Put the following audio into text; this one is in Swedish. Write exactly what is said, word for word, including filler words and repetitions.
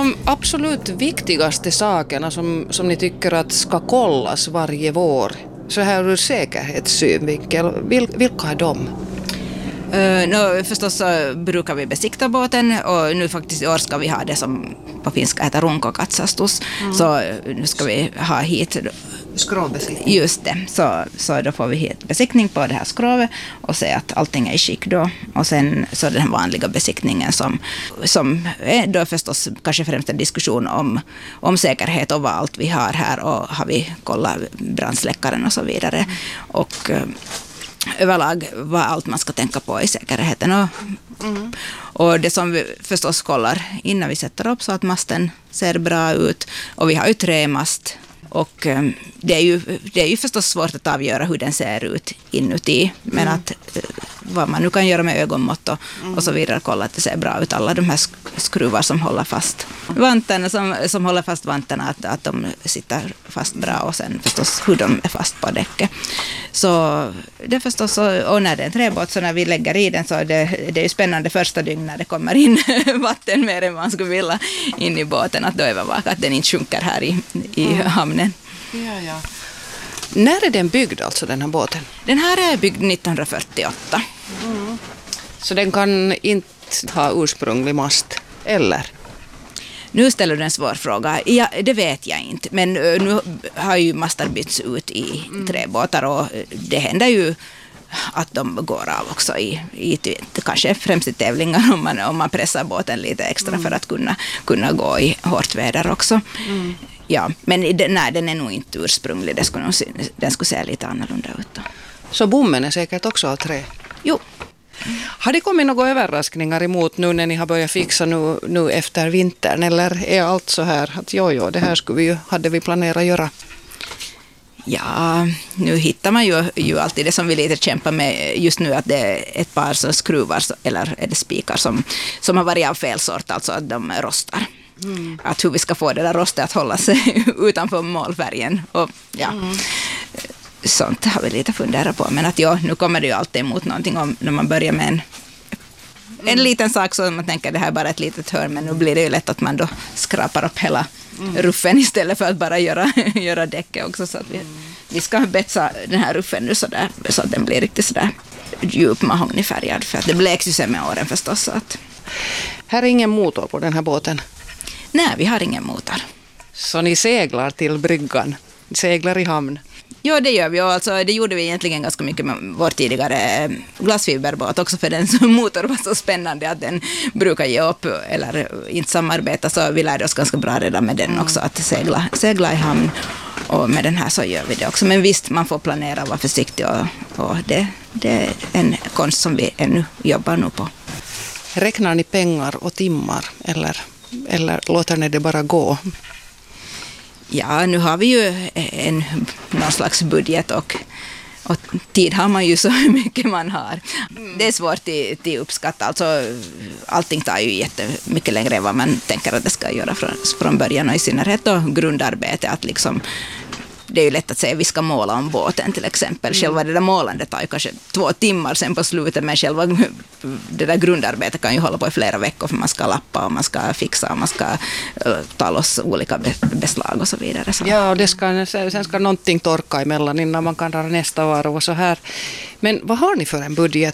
de absolut viktigaste sakerna som, som ni tycker att ska kollas varje vår, så här ur säkerhetssynvinkel, vil, vilka är de? Uh, no, förstås så brukar vi besikta båten, och nu faktiskt i år ska vi ha det som på finska heter runkokatsastus. Mm. Så nu ska vi ha hit skrovbesiktning. Just det, så, så då får vi hit besiktning på det här skrovet och se att allting är i skick då. Och sen så den vanliga besiktningen som, som är då förstås kanske främst en diskussion om, om säkerhet och vad allt vi har här, och har vi kollat brandsläckaren och så vidare. Mm. Och överlag vad allt man ska tänka på i säkerheten. Och, mm. och det som vi förstås kollar innan vi sätter upp så att masten ser bra ut. Och vi har ju trämast. Och um, det, är ju, det är ju förstås svårt att avgöra hur den ser ut inuti. Men mm. att uh, vad man nu kan göra med ögonmått och, mm. och så vidare, kolla att det ser bra ut. Alla de här skruvar som håller fast vantarna, som, som håller fast vantarna, att, att de sitter fast bra, och sen förstås hur de är fast på däcket. Så det är förstås, och när det är en träbåt så när vi lägger i den så är det, det är ju spännande första dygn när det kommer in vatten mer än man skulle vilja in i båten, att då övervaka att den inte sjunker här i, i mm. hamnen. Ja, ja. När är den byggd, alltså den här båten? Den här är byggd nittonhundrafyrtioåtta. Mm. Så den kan inte ha ursprunglig mast, eller? Nu ställer du en svår fråga. Ja, det vet jag inte. Men nu har ju mastar bytts ut i mm. träbåtar, och det händer ju att de går av också i, i kanske främst i tävlingar om man, om man pressar båten lite extra mm. för att kunna, kunna gå i hårt väder också. Mm. Ja, men nej, den är nog inte ursprunglig. Det skulle, nog, den skulle se lite annorlunda ut då. Så bommen är säkert också av trä? Jo. Har det kommit några överraskningar emot nu när ni har börjat fixa nu, nu efter vintern? Eller är allt så här att jo, jo, det här skulle vi ju, hade vi planerat göra? Ja, nu hittar man ju, ju alltid det som vi lite kämpar med just nu, att det är ett par så skruvar eller är det spikar som, som har varit av fel sort, alltså att de rostar. Mm. Att hur vi ska få det där rostet att hålla sig utanför målfärgen. Och ja, mm. sånt har vi lite funderat på. Men att ja, nu kommer det ju alltid emot någonting om, när man börjar med en, mm. en liten sak så man tänker det här är bara ett litet hörn, men nu blir det ju lätt att man då skrapar upp hela mm. ruffen istället för att bara göra, göra däcket också. Så att vi, mm. vi ska betsa den här ruffen nu så, där, så att den blir riktigt sådär djup mahognifärgad, för att det bläks ju sig med åren förstås. Så att. Här är ingen motor på den här båten? Nej, vi har ingen motor. Så ni seglar till bryggan? Ni seglar i hamn? Ja, det gör vi. Och alltså, det gjorde vi egentligen ganska mycket med vår tidigare glasfiberbåt också, för den motor var så spännande att den brukar ge upp eller inte samarbeta, så vi lärde oss ganska bra redan med den också att segla, segla i hamn, och med den här så gör vi det också. Men visst, man får planera och vara försiktig, och, och det, det är en konst som vi ännu jobbar nu på. Räknar ni pengar och timmar eller, eller låter ni det bara gå? Ja, nu har vi ju en, någon slags budget, och, och tid har man ju så mycket man har. Mm. Det är svårt till, till uppskatta. Alltså, allting tar ju jättemycket längre än vad man tänker att det ska göra från, från början, och i synnerhet då grundarbete. Att liksom, det är ju lätt att säga att vi ska måla om båten till exempel. Mm. Själva det där målandet tar ju kanske två timmar sen på slutet, men själva det där grundarbetet kan ju hålla på i flera veckor, för man ska lappa och man ska fixa och man ska uh, ta loss olika beslag och så vidare. Så. Ja, och det ska, sen ska någonting torka emellan innan man kan dra nästa varv och så här. Men vad har ni för en budget